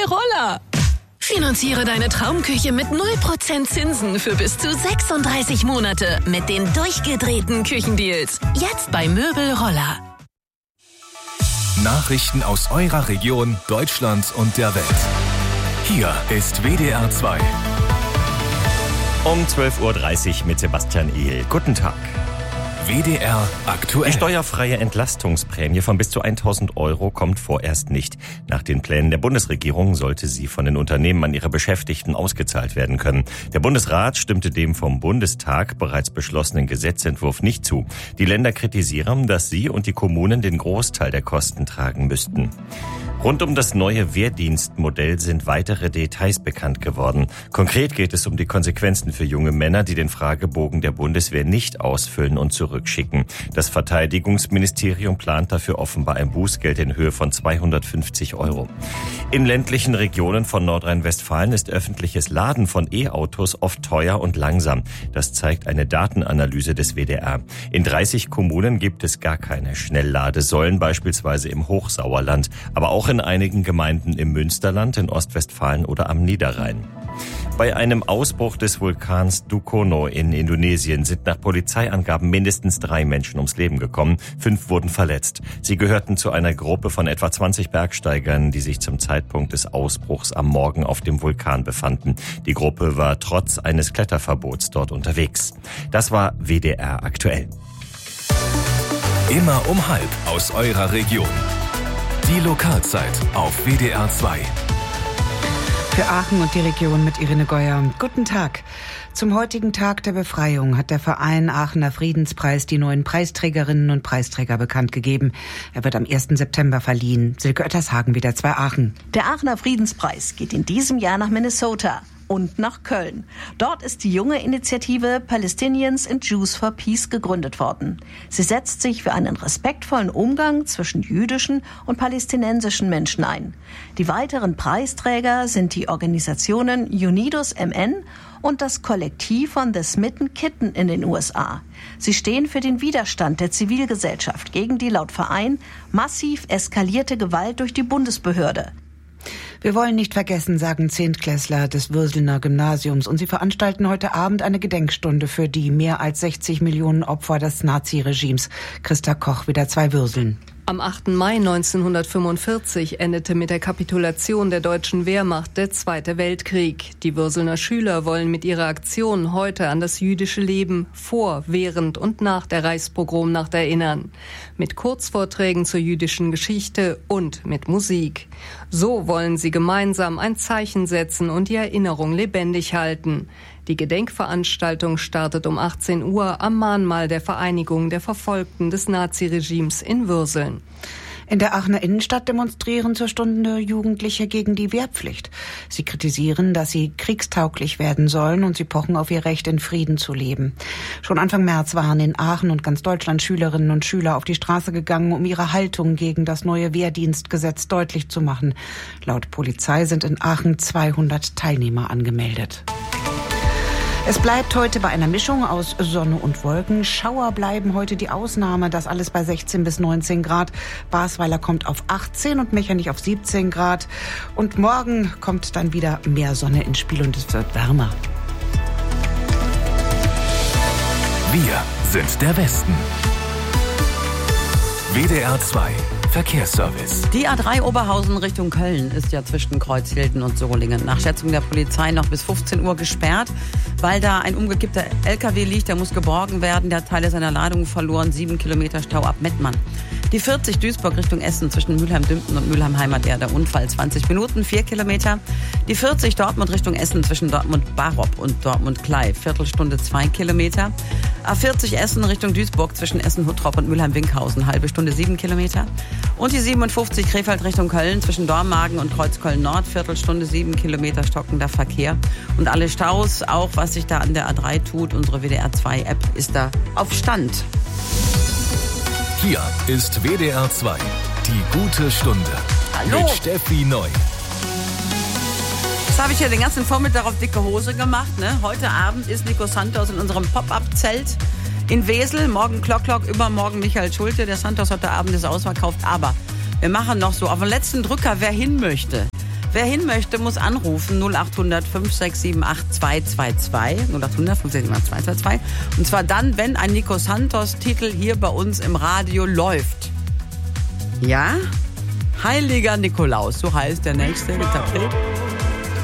Roller. Finanziere deine Traumküche mit 0% Zinsen für bis zu 36 Monate mit den durchgedrehten Küchendeals. Jetzt bei Möbel Roller. Nachrichten aus eurer Region, Deutschland und der Welt. Hier ist WDR 2. Um 12.30 Uhr mit Sebastian Ehl. Guten Tag. WDR aktuell. Die steuerfreie Entlastungsprämie von bis zu 1.000 € kommt vorerst nicht. Nach den Plänen der Bundesregierung sollte sie von den Unternehmen an ihre Beschäftigten ausgezahlt werden können. Der Bundesrat stimmte dem vom Bundestag bereits beschlossenen Gesetzentwurf nicht zu. Die Länder kritisieren, dass sie und die Kommunen den Großteil der Kosten tragen müssten. Rund um das neue Wehrdienstmodell sind weitere Details bekannt geworden. Konkret geht es um die Konsequenzen für junge Männer, die den Fragebogen der Bundeswehr nicht ausfüllen und zurückschicken. Das Verteidigungsministerium plant dafür offenbar ein Bußgeld in Höhe von 250 €. In ländlichen Regionen von Nordrhein-Westfalen ist öffentliches Laden von E-Autos oft teuer und langsam. Das zeigt eine Datenanalyse des WDR. In 30 Kommunen gibt es gar keine Schnellladesäulen, beispielsweise im Hochsauerland, aber auch in einigen Gemeinden im Münsterland, in Ostwestfalen oder am Niederrhein. Bei einem Ausbruch des Vulkans Dukono in Indonesien sind nach Polizeiangaben mindestens 3 Menschen ums Leben gekommen. 5 wurden verletzt. Sie gehörten zu einer Gruppe von etwa 20 Bergsteigern, die sich zum Zeitpunkt des Ausbruchs am Morgen auf dem Vulkan befanden. Die Gruppe war trotz eines Kletterverbots dort unterwegs. Das war WDR aktuell. Immer um 12:30 aus eurer Region. Die Lokalzeit auf WDR 2. Für Aachen und die Region mit Irene Geuer. Guten Tag. Zum heutigen Tag der Befreiung hat der Verein Aachener Friedenspreis die neuen Preisträgerinnen und Preisträger bekannt gegeben. Er wird am 1. September verliehen. Silke Oettershagen, WDR 2 Aachen. Der Aachener Friedenspreis geht in diesem Jahr nach Minnesota und nach Köln. Dort ist die junge Initiative Palestinians and Jews for Peace gegründet worden. Sie setzt sich für einen respektvollen Umgang zwischen jüdischen und palästinensischen Menschen ein. Die weiteren Preisträger sind die Organisationen Unidos MN und das Kollektiv von The Smitten Kitten in den USA. Sie stehen für den Widerstand der Zivilgesellschaft gegen die laut Verein massiv eskalierte Gewalt durch die Bundesbehörde. Wir wollen nicht vergessen, sagen Zehntklässler des Würselner Gymnasiums. Und sie veranstalten heute Abend eine Gedenkstunde für die mehr als 60 Millionen Opfer des Naziregimes. Christa Koch, WDR 2 Würseln. Am 8. Mai 1945 endete mit der Kapitulation der deutschen Wehrmacht der Zweite Weltkrieg. Die Würselner Schüler wollen mit ihrer Aktion heute an das jüdische Leben vor, während und nach der Reichspogromnacht erinnern. Mit Kurzvorträgen zur jüdischen Geschichte und mit Musik. So wollen sie gemeinsam ein Zeichen setzen und die Erinnerung lebendig halten. Die Gedenkveranstaltung startet um 18 Uhr am Mahnmal der Vereinigung der Verfolgten des Naziregimes in Würseln. In der Aachener Innenstadt demonstrieren zur Stunde Jugendliche gegen die Wehrpflicht. Sie kritisieren, dass sie kriegstauglich werden sollen und sie pochen auf ihr Recht, in Frieden zu leben. Schon Anfang März waren in Aachen und ganz Deutschland Schülerinnen und Schüler auf die Straße gegangen, um ihre Haltung gegen das neue Wehrdienstgesetz deutlich zu machen. Laut Polizei sind in Aachen 200 Teilnehmer angemeldet. Es bleibt heute bei einer Mischung aus Sonne und Wolken. Schauer bleiben heute die Ausnahme, das alles bei 16 bis 19 Grad. Basweiler kommt auf 18 und Mechernich auf 17 Grad. Und morgen kommt dann wieder mehr Sonne ins Spiel und es wird wärmer. Wir sind der Westen. WDR 2 Verkehrsservice. Die A3 Oberhausen Richtung Köln ist ja zwischen Kreuzhilden und Solingen nach Schätzung der Polizei noch bis 15 Uhr gesperrt, weil da ein umgekippter LKW liegt, der muss geborgen werden, der hat Teile seiner Ladung verloren, 7 Kilometer Stau ab Mettmann. Die 40 Duisburg Richtung Essen zwischen Mülheim-Dümpten und Mülheim-Heimat, der Unfall 20 Minuten, 4 Kilometer. Die 40 Dortmund Richtung Essen zwischen Dortmund-Barop und Dortmund-Klei, Viertelstunde 2 Kilometer. A40 Essen Richtung Duisburg zwischen Essen-Huttrop und Mülheim-Winkhausen, halbe Stunde 7 Kilometer. Und die 57 Krefeld Richtung Köln zwischen Dormagen und Kreuzköln-Nord, Viertelstunde 7 Kilometer stockender Verkehr. Und alle Staus, auch was sich da an der A3 tut, unsere WDR 2 App ist da auf Stand. Hier ist WDR 2, die gute Stunde. Hallo. Mit Steffi Neu. Jetzt habe ich ja den ganzen Vormittag auf dicke Hose gemacht. Ne? Heute Abend ist Nico Santos in unserem Pop-Up-Zelt in Wesel. Morgen Klock, übermorgen Michael Schulte. Der Santos heute Abend ist ausverkauft. Aber wir machen noch so auf den letzten Drücker, wer hin möchte. Wer hin möchte, muss anrufen 0800 567 8222. 0800 567 8222. Und zwar dann, wenn ein Nico Santos-Titel hier bei uns im Radio läuft. Ja? Heiliger Nikolaus, so heißt der nächste Interpret.